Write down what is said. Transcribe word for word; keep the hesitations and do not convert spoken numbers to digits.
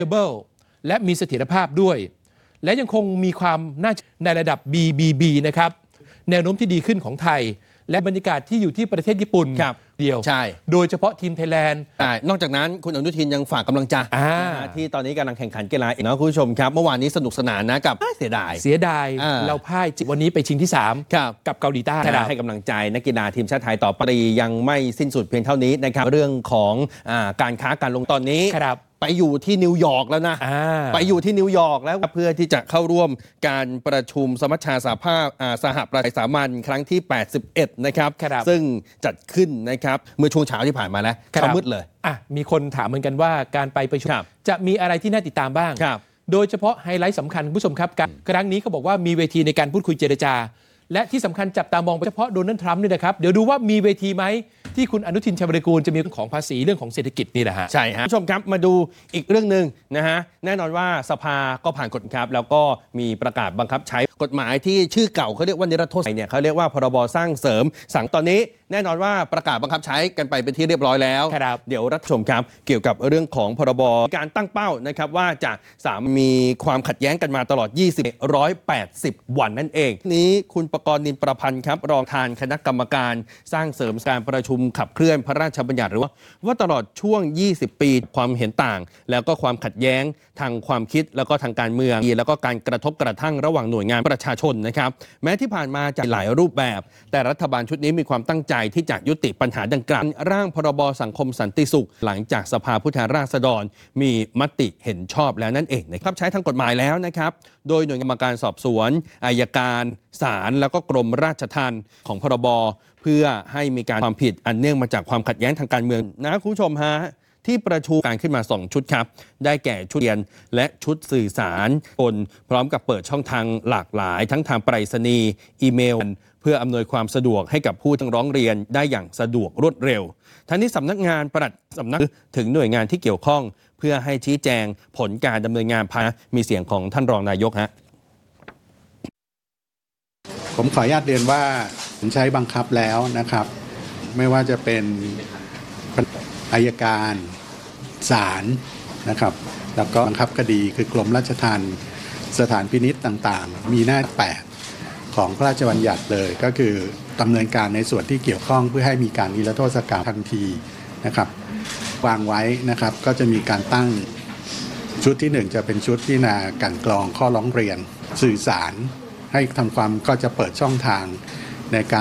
stable และมีเสถียรภาพด้วยและยังคงมีความน่าในระดับ บี บี บี นะครับแนวโน้มที่ดีขึ้นของไทยและบรรยากาศที่อยู่ที่ประเทศญี่ปุ่นเดียวใช่โดยเฉพาะทีมไทยแลนด์นอกจากนั้นคุณอนุทินยังฝากกำลังใจที่ตอนนี้กำลังแข่งขันกีฬาอีกนะคุณผู้ชมครับเมื่อวานนี้สนุกสนานนะกับเสียดายเสียดายเราพ่ายวันนี้ไปชิงที่สามกับเกาหลีใต้ให้กำลังใจนักกีฬาทีมชาติไทยต่อไปยังไม่สิ้นสุดเพียงเท่านี้นะครับเรื่องของการค้าการลงตอนนี้ไปอยู่ที่นิวยอร์กแล้วนะไปอยู่ที่นิวยอร์กแล้วเพื่อที่จะเข้าร่วมการประชุมสมัชชาสหภาพสหประชาสามัญครั้งที่แปดสิบเอ็ดนะครับซึ่งจัดขึ้นนะครับเมื่อช่วงเช้าที่ผ่านมาแล้วเช้ามืดเลยอ่ะมีคนถามเหมือนกันว่าการไปประชุมจะมีอะไรที่น่าติดตามบ้างโดยเฉพาะไฮไลท์สำคัญคุณผู้ชมครับครั้งนี้เขาบอกว่ามีเวทีในการพูดคุยเจรจาและที่สำคัญจับตามองเฉพาะโดนัลด์ทรัมป์นี่นะครับเดี๋ยวดูว่ามีเวทีไหมที่คุณอนุทินชาญวิรากูลจะมีเรื่องของภาษีเรื่องของเศรษฐกิจนี่แหละฮะใช่ฮะผู้ชมครับมาดูอีกเรื่องนึงนะฮะแน่นอนว่าสภาก็ผ่านกฎครับแล้วก็มีประกาศบังคับใช้กฎหมายที่ชื่อเก่าเขาเรียกว่านิรโทษเนี่ยเขาเรียกว่าพรบสร้างเสริมสังตอนนี้แน่นอนว่าประกาศบังคับใช้กันไปเป็นที่เรียบร้อยแล้วเดี๋ยวรับชมครับเกี่ยวกับเรื่องของพรบการตั้งเป้านะครับว่าจะสามมีความขัดแย้งกันมาตลอดยี่สิบ หนึ่งร้อยแปดสิบวันนั่นเองนี้คุณประกรณ์นินประพันธ์ครับรองประธานคณะกรรมการสร้างเสริมการประชุมขับเคลื่อนพระราชบัญญัติหรือว่าว่าตลอดช่วงยี่สิบปีความเห็นต่างแล้วก็ความขัดแย้งทางความคิดแล้วก็ทางการเมืองแล้วก็การกระทบกระทั่งระหว่างหน่วยงานประชาชนนะครับแม้ที่ผ่านมาจะหลายรูปแบบแต่รัฐบาลชุดนี้มีความตั้งใจที่จะยุติปัญหาดังกล่าวร่างพรบสังคมสันติสุขหลังจากสภาผู้แทนราษฎรมีมติเห็นชอบแล้วนั่นเองนะครับใช้ทางกฎหมายแล้วนะครับโดยหน่วยกรรมการสอบสวนอัยการศาลแล้วก็กรมราชทัณฑ์ของพรบเพื่อให้มีการความผิดอันเนื่องมาจากความขัดแย้งทางการเมืองนะคุณผู้ชมฮะที่ประชุมการขึ้นมาสองชุดครับได้แก่ชุดเรียนและชุดสื่อสารบนพร้อมกับเปิดช่องทางหลากหลายทั้งทางไปรษณีย์อีเมลเพื่ออำนวยความสะดวกให้กับผู้ที่ร้องเรียนได้อย่างสะดวกรวดเร็วทั้งนี้สำนักงานปลัดสำนักถึงหน่วยงานที่เกี่ยวข้องเพื่อให้ชี้แจงผลการดำเนินงานภายมีเสียงของท่านรองนายกฮะผมขออนุญาตเรียนว่าผมใช้บังคับแล้วนะครับไม่ว่าจะเป็นอัยการศาลนะครับแล้วก็บังคับคดีคือกรมราชทัณฑ์สถานพินิจต่างๆมีหน้าแปดของพระราชบัญญัติเลยก็คือดำเนินการในส่วนที่เกี่ยวข้องเพื่อให้มีการนิรโทษกรรมทันทีนะครับวางไว้นะครับก็จะมีการตั้งชุดที่หนึ่งจะเป็นชุดที่นากลั่นกรองข้อร้องเรียนสื่อสารให้ทำความก็จะเปิดช่องทางในการ